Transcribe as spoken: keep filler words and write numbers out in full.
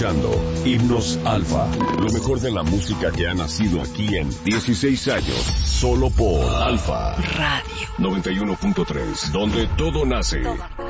escuchando Himnos Alfa, lo mejor de la música que ha nacido aquí en dieciséis años, solo por Alfa Radio noventa y uno punto tres, donde todo nace.